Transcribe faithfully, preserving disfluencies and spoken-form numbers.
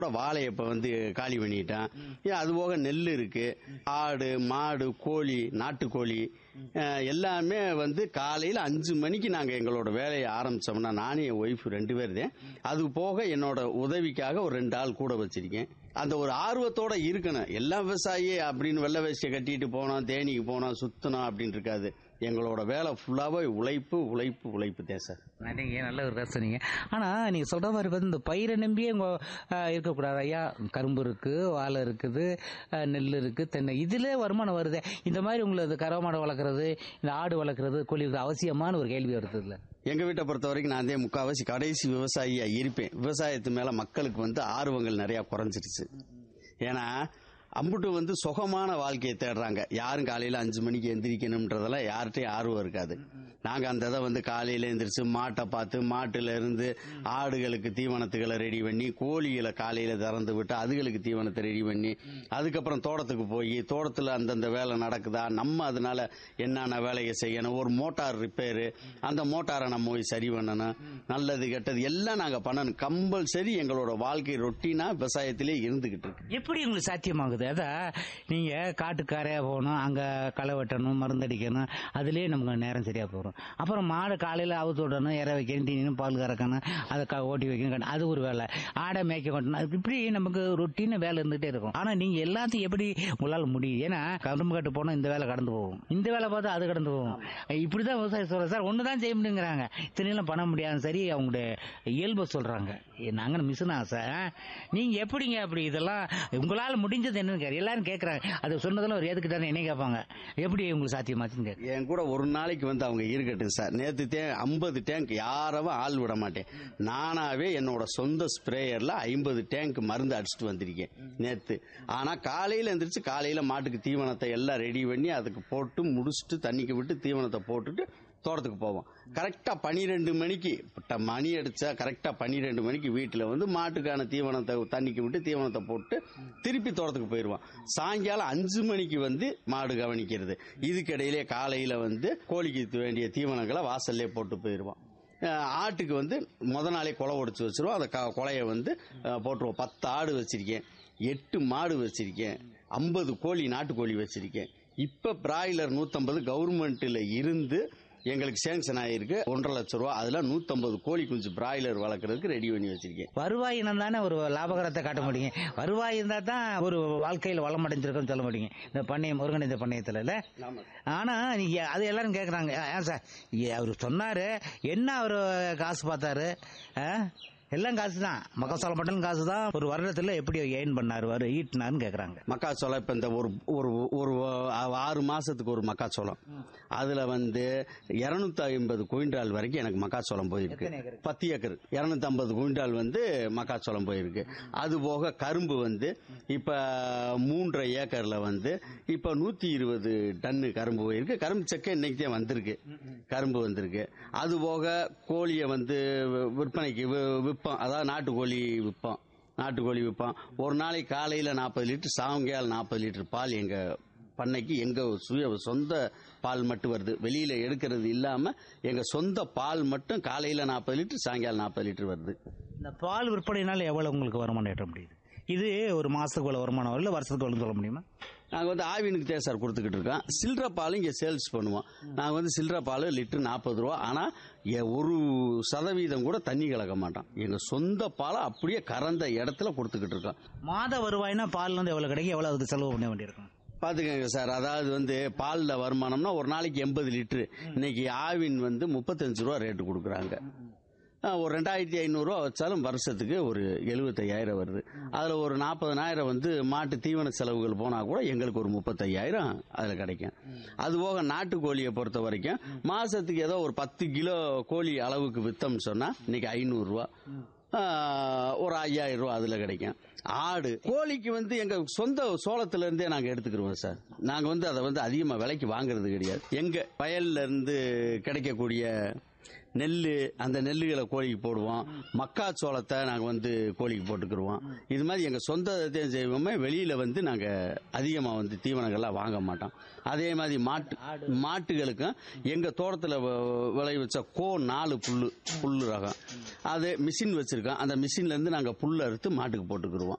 வாழை இப்ப வந்து காலி பண்ணிட்டான். அது போக நெல் இருக்கு, ஆடு மாடு கோழி நாட்டுக்கோழி எல்லாமே வந்து காலையில அஞ்சு மணிக்கு நாங்க எங்களோட வேலையை ஆரம்பிச்சோம்னா நானே என் ஒய்ஃப் ரெண்டு பேர் தான். அது போக என்னோட உதவிக்காக ஒரு ரெண்டு ஆள் கூட வச்சிருக்கேன். அந்த ஒரு ஆர்வத்தோட இருக்கணும். எல்லா விவசாயி அப்படின்னு வெள்ளை வேஷ்டியை கட்டிட்டு போனோம், தேனிக்கு போனோம், சுத்தணும் அப்படின்னு இருக்காது. எங்களோட வேலை ஃபுல்லாவே உழைப்பு உழைப்பு உழைப்பு தான் சார். நீங்க நல்ல ஒரு ரசனீங்க. ஆனா நீங்க சொல்ற மாதிரி வந்து இந்த பயிரை நம்பியே இருக்கக்கூடாது ஐயா. கரும்பு இருக்கு, வாழை இருக்குது, நெல் இருக்கு, தென்னை, இதுல வருமானம் வருது. இந்த மாதிரி உங்களுக்கு கறவை வளர்க்கறது, இந்த ஆடு வளர்க்கறது, கோழி அவசியமான ஒரு கேள்வி வருது இல்ல? எங்க வீட்டை பொறுத்த வரைக்கும் நான் தான் முக்காவாசி கடைசி விவசாயியா இருப்பேன். விவசாயத்து மேல மக்களுக்கு வந்து ஆர்வங்கள் நிறைய குறைஞ்சிருச்சு. ஏன்னா அம்புட்டு வந்து சுகமான வாழ்க்கையை தேடுறாங்க. யாரும் காலையில அஞ்சு மணிக்கு எந்திரிக்கணும்ன்றதெல்லாம் யார்கிட்டையும் ஆர்வம் இருக்காது. நாங்க அந்த இதை வந்து காலையில எந்திரிச்சு மாட்டை பார்த்து மாட்டுல இருந்து ஆடுகளுக்கு தீவனத்துகளை ரெடி பண்ணி, கோழிகளை காலையில திறந்து விட்டு அதுகளுக்கு தீவனத்தை ரெடி பண்ணி, அதுக்கப்புறம் தோட்டத்துக்கு போய் தோட்டத்துல அந்தந்த வேலை நடக்குதா, நம்ம அதனால என்னென்ன வேலையை செய்யணும், ஒரு மோட்டார் ரிப்பேரு, அந்த மோட்டாரை நம்ம போய் சரி பண்ணணும், நல்லது கெட்டது எல்லாம் நாங்க பண்ணணும். கம்பல்சரி எங்களோட வாழ்க்கை ரொட்டீனா விவசாயத்திலே இருந்துகிட்டு இருக்கு. எப்படி உங்களுக்கு சாத்தியமாகுது? அதான் நீங்க காட்டுக்காரையா போகணும், அங்க களை வெட்டணும், மருந்தடிக்கணும், அதுலயே நமக்கு நேரம் சரியா போகும். அப்புறம் மாடு காலையில அவுத்து விடணும், இற வைக்கணும், தீனினும் பால் கறக்கணும், அதை ஓட்டி வைக்கணும், அது ஒரு வேலை. ஆடை மேய்க்க கட்டணும், இப்படி நமக்கு ரொட்டீன் வேலை இருந்துகிட்டே இருக்கும். ஆனா நீங்க எல்லாத்தையும் எப்படி உங்களால முடியும்? ஏன்னா கரும்பு கட்டு போனா இந்த வேலை கடந்து போகும், இந்த வேலை பார்த்தா அது கடந்து போகும். இப்படிதான் விவசாயம் சொல்ற சார், ஒண்ணுதான் செய்ய முடியுங்கிறாங்க, இத்தனையெல்லாம் பண்ண முடியாது. சரி, அவங்களுடைய இயல்பு சொல்றாங்க. நாங்க மிஷின் ஆசை, நீங்க எப்படிங்க அப்படி இதெல்லாம் உங்களால முடிஞ்சது என்ன எல்லாரும் கேட்கறாங்க. அது சொன்னதெல்லாம் ஒரு ஏதுக்கு தானே என்ன கேட்பாங்க, எப்படி உங்களுக்கு சாத்தியமாச்சுன்னு. என் கூட ஒரு நாளைக்கு வந்து அவங்க இருக்கட்டும் சார். நேற்று ஐம்பது டேங்க் யாரவும் ஆள் விட மாட்டேன். நானாவே என்னோட சொந்த ஸ்ப்ரேயர்ல ஐம்பது டேங்க் மருந்து அடிச்சுட்டு வந்திருக்கேன் நேற்று. ஆனா காலையில எந்திரிச்சு காலையில மாட்டுக்கு தீவனத்தை எல்லாம் ரெடி பண்ணி அதுக்கு போட்டு முடிச்சுட்டு தண்ணிக்கு விட்டு தீவனத்தை போட்டுட்டு தோட்டத்துக்கு போவோம். கரெக்டா பனிரெண்டு மணிக்கு மணி அடிச்சா கரெக்டா பனிரெண்டு மணிக்கு வீட்டுல வந்து மாட்டுக்கான தீவனத்தை தண்ணிக்கு விட்டு தீவனத்தை போட்டு திருப்பி தோட்டத்துக்கு போயிருவோம். சாயங்காலம் அஞ்சு மணிக்கு வந்து மாடு கவனிக்கிறது. இதுக்கிடையிலே காலையில வந்து கோழிக்கு வேண்டிய தீவனங்களை வாசல்லே போட்டு போயிருவோம். ஆட்டுக்கு வந்து முத நாளே கொலை உடைச்சு வச்சிருவோம். அந்த கொலையை வந்து போட்டுருவோம். பத்து ஆடு வச்சிருக்கேன், எட்டு மாடு வச்சிருக்கேன், ஐம்பது கோழி நாட்டுக்கோழி வச்சிருக்கேன். இப்ப பிராய்லர் நூத்தம்பது கவர்மெண்ட்ல இருந்து எங்களுக்கு சேங்ஷன் ஆயிருக்கு, ஒன்றரை லட்சம் ரூபாய். அதுல நூத்தி ஐம்பது கோழி குஞ்சு பிராய்லர் வளர்க்கறதுக்கு ரெடி பண்ணி வச்சிருக்கேன். வருவாய் தானே ஒரு லாபகரத்தை காட்ட முடியும். வருவாய் இருந்தா தான் ஒரு வாழ்க்கையில் வளம் அடைஞ்சிருக்குன்னு சொல்ல முடியும். இந்த பண்ணையம் ஒருங்கிணைந்த பண்ணையத்துல இல்ல. ஆனா நீங்க அது எல்லாரும் கேக்குறாங்க, ஏன் சார் அவரு சொன்னாரு, என்ன அவரு காசு பார்த்தாரு? எல்லாம் காசு தான், மக்காச்சோளம் மட்டும் காசு தான். ஒரு வருடத்துல எப்படி ஏன் பண்ணாரு ஈட்டினாருன்னு கேக்குறாங்க. மக்காச்சோளம் இப்ப இந்த ஒரு ஒரு ஆறு மாசத்துக்கு ஒரு மக்காச்சோளம், அதுல வந்து இருநூத்தி ஐம்பது குவிண்டால் வரைக்கும் எனக்கு மக்காச்சோளம் போயிருக்கு. பத்து ஏக்கர் இருநூத்தி ஐம்பது குவிண்டால் வந்து மக்காச்சோளம் போயிருக்கு. அது போக கரும்பு வந்து இப்ப மூன்றரை ஏக்கர்ல வந்து இப்ப நூத்தி இருபது டன்னு கரும்பு போயிருக்கு. கரும்பு செக்க இன்னைக்கு தான் வந்திருக்கு, கரும்பு வந்திருக்கு. அது போக கோழியை வந்து விற்பனைக்கு விற்போம், அதாவது நாட்டுக்கோழி விற்போம். நாட்டுக்கோழி விற்போம். ஒரு நாளைக்கு காலையில நாற்பது லிட்டர், சாயங்காலம் நாற்பது லிட்டர் பால் எங்க பண்ணைக்கு எங்க சுய சொந்த பால் மட்டும் வருது. வெளியில எடுக்கிறது இல்லாம எங்க சொந்த பால் மட்டும் காலையில நாற்பது லிட்டர், சாயங்காலம் நாற்பது லிட்டர் வருது. இந்த பால் விற்பனைனால எவ்வளவு உங்களுக்கு வருமானம் ஈட்ட முடியுது? இது ஒரு மாசத்துக்கு வருமானம் இல்ல வருஷத்துக்கு எவ்வளவு சொல்ல முடியுமா? நாங்க வந்து ஆவினுக்கு தான் சார் கொடுத்துக்கிட்டு இருக்கோம். சில்லற பால் இங்க சேல்ஸ் பண்ணுவோம். நாங்க வந்து சில்லற பால் லிட்டர் நாற்பது ரூபா. ஆனா ஒரு சதவீதம் கூட தண்ணி கலக்க மாட்டோம். எங்க சொந்த பாலை அப்படியே கறந்த இடத்துல கொடுத்துக்கிட்டு இருக்கோம். மாத வருவாய்னா பால் வந்து எவ்வளவு கிடைக்கும், எவ்வளவு செலவு பண்ண வேண்டியிருக்கும் பாத்துக்கங்க சார். அதாவது வந்து பால்ல வருமானம்னா ஒரு நாளைக்கு எண்பது லிட்டரு. இன்னைக்கு ஆவின் வந்து முப்பத்தஞ்சு ரூபா ரேட்டு கொடுக்குறாங்க. ஒரு ரெண்டாயிரத்தி ஐநூறு ரூபா வச்சாலும் வருஷத்துக்கு ஒரு எழுபத்தையாயிரம் வருது. அதுல ஒரு நாற்பதனாயிரம் வந்து மாட்டு தீவன செலவுகள் போனா கூட எங்களுக்கு ஒரு முப்பத்தையாயிரம் அதுல கிடைக்கும். அது போக நாட்டுக்கோழியை பொறுத்த வரைக்கும் மாசத்துக்கு ஏதோ ஒரு பத்து கிலோ கோழி அளவுக்கு வித்தம் சொன்னா இன்னைக்கு ஐநூறு ரூபா, ஒரு ஐயாயிரம் ரூபா அதுல கிடைக்கும். ஆடு கோழிக்கு வந்து எங்க சொந்த சோளத்துல இருந்தே நாங்க எடுத்துக்கிறோம் சார். நாங்க வந்து அதை வந்து அதிகமா விலைக்கு வாங்குறது கிடையாது. எங்க வயல்ல இருந்து கிடைக்கக்கூடிய நெல் அந்த நெல்லுகளை கோழிக்கு போடுவோம். மக்காச்சோளத்தை நாங்கள் வந்து கோழிக்கு போட்டுக்கிடுவோம். இது மாதிரி எங்கள் சொந்த செய்வோமே, வெளியில் வந்து நாங்கள் அதிகமாக வந்து தீவனங்கள்லாம் வாங்க மாட்டோம். அதே மாதிரி மாட்டு மாட்டுகளுக்கும் எங்கள் தோட்டத்தில் விளைவிச்ச கோ நாலு புல்லு புல்லு ரகம் அது மிஷின் வச்சுருக்கோம். அந்த மிஷின்லேருந்து நாங்கள் புல் அறுத்து மாட்டுக்கு போட்டுக்கிடுவோம்.